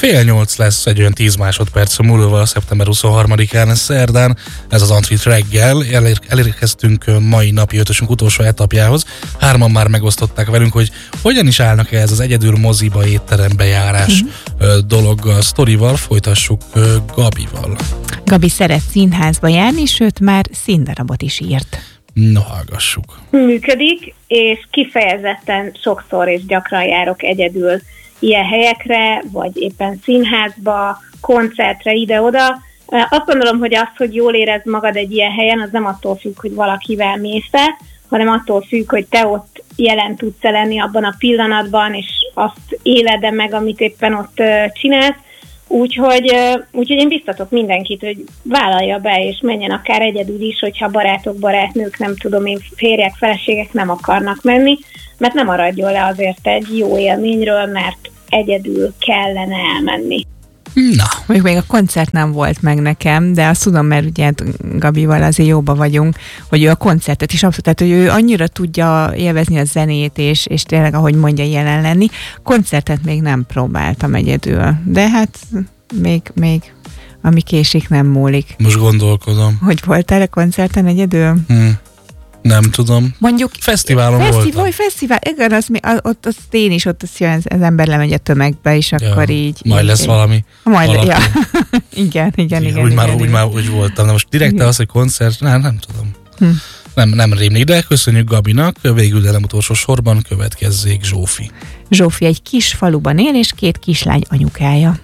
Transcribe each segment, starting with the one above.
7:30 lesz, egy olyan 10 másodperc múlva, szeptember 23-án, szerdán, ez az Antrit reggel. Elérkeztünk mai napi ötösünk utolsó etapjához. 3-an már megosztották velünk, hogy hogyan is állnak ez az egyedül moziba, étterembe járás dologgal, sztorival. Folytassuk Gabival. Gabi szeret színházba járni, sőt már színdarabot is írt. Na, hallgassuk. Működik, és kifejezetten sokszor és gyakran járok egyedül ilyen helyekre, vagy éppen színházba, koncertre, ide-oda. Azt gondolom, hogy az, hogy jól érezd magad egy ilyen helyen, az nem attól függ, hogy valakivel mész el, hanem attól függ, hogy te ott jelen tudsz lenni abban a pillanatban, és azt éled meg, amit éppen ott csinálsz. Úgyhogy én biztatok mindenkit, hogy vállalja be, és menjen akár egyedül is, hogyha barátok, barátnők, nem tudom én, férjek, feleségek nem akarnak menni, mert nem maradjon le azért egy jó élményről, mert egyedül kellene elmenni. Na, még a koncert nem volt meg nekem, de azt tudom, mert ugye Gabival azért jóba vagyunk, hogy ő a koncertet is abszolút, tehát hogy ő annyira tudja élvezni a zenét, és tényleg, ahogy mondja, jelen lenni. Koncertet még nem próbáltam egyedül, de hát még ami késik, nem múlik. Most gondolkodom. Hogy voltál a koncerten egyedül? Nem tudom. Mondjuk fesztiválon voltam. Fesztivál, igen, ott én is, ott az ember lemegy a tömegbe, és akkor így... Majd lesz valami. Ja. igen. Úgy voltam. De most direkt az, hogy koncert, nem tudom. Nem rémlik, de köszönjük Gabinak. Végül, de nem utolsó sorban következzék Zsófi. Zsófi egy kis faluban él, és 2 kislány anyukája.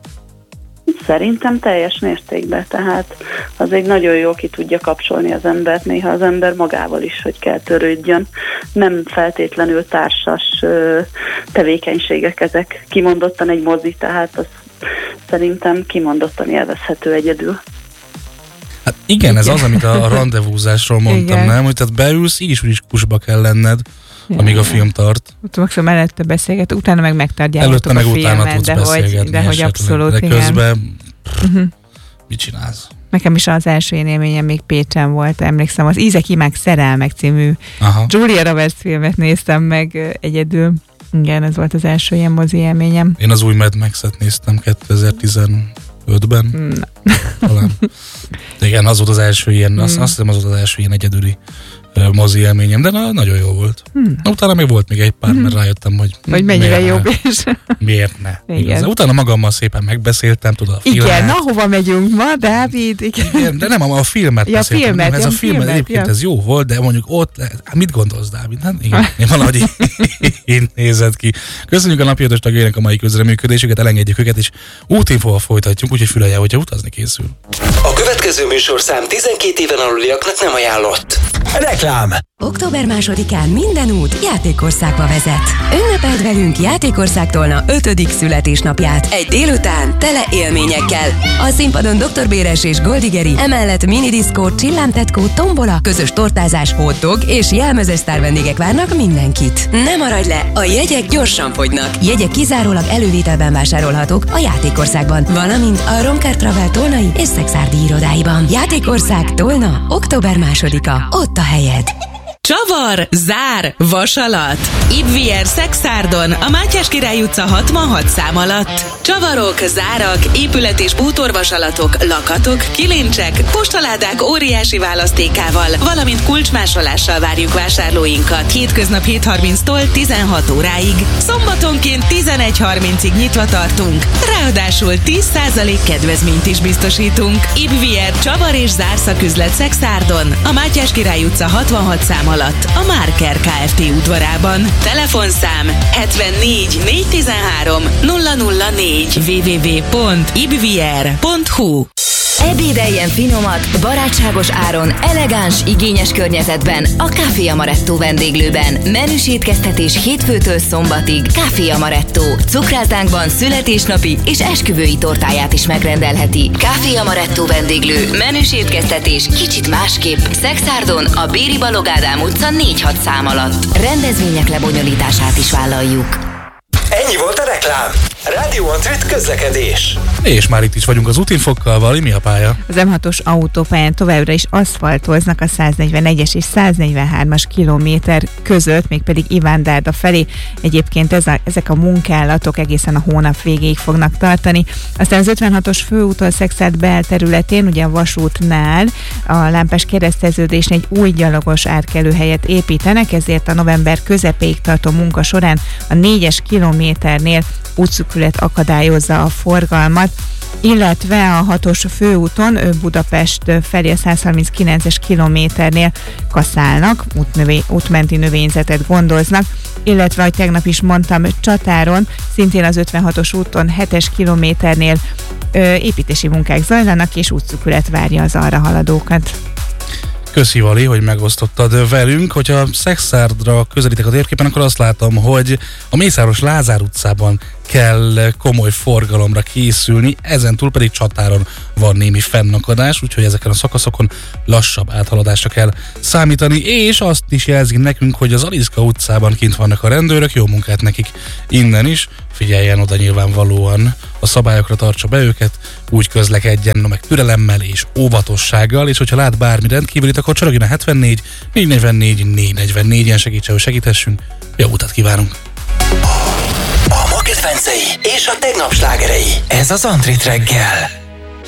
Szerintem teljes mértékben, tehát az egy nagyon jó ki tudja kapcsolni az embert, néha az ember magával is, hogy kell törődjön. Nem feltétlenül társas tevékenységek ezek, kimondottan egy mozi, tehát az szerintem kimondottan élvezhető egyedül. Hát igen, ez az, amit a randevúzásról mondtam, igen. Nem? Hogy tehát beülsz, így is kusba kell lenned, amíg a film tart. Ott maximum előtte beszélget, utána meg megtárgyaljátok a filmet, utána tudsz beszélgetni, de hogy abszolút, de közben mit csinálsz? Nekem is az első ilyen élményem még Pécsen volt, emlékszem, az Ízek, imák, szerelmek című Julia Roberts filmet néztem meg egyedül. Igen, ez volt az első ilyen mozi élményem. Én az új Mad Max-et néztem 2015-ben. Talán. Igen, az volt az első ilyen, azt hiszem az volt az első ilyen egyedüli mozi élményem, de nagyon jó volt. Utána még volt még egy pár, mert rájöttem, hogy mennyire jobb is. Miért ne? Igen. Utána magammal szépen megbeszéltem, tudod, a filmet. Igen, na hova megyünk ma, Dávid? Igen, de nem, a filmet beszéltem. Ez a filmet egyébként ez jó volt, de mondjuk ott, mit gondolsz, Dávid? Hát, igen, én valahogy így nézett ki. Köszönjük a napi 5-ös tagjainak a mai közreműködésüket, elengedjük őket, és útinfóval folytatjuk, úgyhogy fülelje, hogyha utazni készül. A következő műsorszám 12 éven aluliaknak nem ajánlott. Reklám! Október 2-án minden út Játékországba vezet. Ünnepeld velünk Játékországtól 5. születésnapját. Egy délután tele élményekkel. A színpadon Dr. Béres és Goldigeri, emellett minidiszkó, csillámtetkó, tombola, közös tortázás, hotdog és jelmezes sztárvendégek várnak mindenkit. Ne maradj le, a jegyek gyorsan fogynak. Jegyek kizárólag elővételben vásárolhatók a Játékországban, valamint a Romkár Travel tolnai és szexárdi irodáiban. Játékország Tolna, október 2-a. Ott a helyed. Csavar, zár, vasalat. Ibvier Szexárdon, a Mátyás Király utca 66 szám alatt. Csavarok, zárak, épület- és bútorvasalatok, lakatok, kilincsek, postaládák óriási választékával, valamint kulcsmásolással várjuk vásárlóinkat. Hétköznap 7:30-tól 16 óráig. Szombatonként 11:30-ig nyitva tartunk. Ráadásul 10% kedvezményt is biztosítunk. Ibvier Csavar és zárszaküzlet Szexárdon, a Mátyás Király utca 66 szám alatt, a Márker Kft. Udvarában. Telefonszám 74 413 004 www.ibvier.hu. Ebédeljen finomat, barátságos áron, elegáns, igényes környezetben a Café Amaretto vendéglőben. Menüs étkeztetés hétfőtől szombatig. Café Amaretto. Cukrászdánkban születésnapi és esküvői tortáját is megrendelheti. Café Amaretto vendéglő. Menüs étkeztetés kicsit másképp. Szexárdon, a Béri Balogh Ádám utca 4-6 szám alatt. Rendezvények lebonyolítását is vállaljuk. Ennyi volt a reklám. Radio Antrit közlekedés. És már itt is vagyunk az útinfokkal, Vali, mi a pálya? Az M6-os autópályán továbbra is aszfaltoznak a 141-es és 143-as kilométer között, mégpedig Iván-Dárda felé. Egyébként ezek a munkálatok egészen a hónap végéig fognak tartani. Aztán az 56-os főúton Szekszárd belterületén, ugye a vasútnál, a lámpás kereszteződésnél egy új gyalogos átkelőhelyet építenek, ezért a november közepéig tartó munka során a 4-es kilométernél útszűkület akadályozza a forgalmat, illetve a 6-os főúton Budapest felé a 139-es kilométernél kaszálnak, útmenti növényzetet gondoznak, illetve, ahogy tegnap is mondtam, Csatáron, szintén az 56-os úton 7-es kilométernél építési munkák zajlanak, és útszűkület várja az arra haladókat. Köszi, Vali, hogy megosztottad velünk. Hogyha Szekszárdra közelítek a térképen, akkor azt látom, hogy a Mészáros Lázár utcában kell komoly forgalomra készülni, ezentúl pedig Csatáron van némi fennakadás, úgyhogy ezeken a szakaszokon lassabb áthaladásra kell számítani, és azt is jelzik nekünk, hogy az Aliszka utcában kint vannak a rendőrök, jó munkát nekik innen is, figyeljen oda nyilvánvalóan, a szabályokra tartsa be őket, úgy közlekedjen, meg türelemmel és óvatossággal, és hogyha lát bármi rendkívülit, akkor csorogjon a 74 444 444, ilyen segítsen, hogy segíthessünk. Jó utat kívánunk! A ma kedvencei és a tegnap slágerei. Ez az Antrit reggel.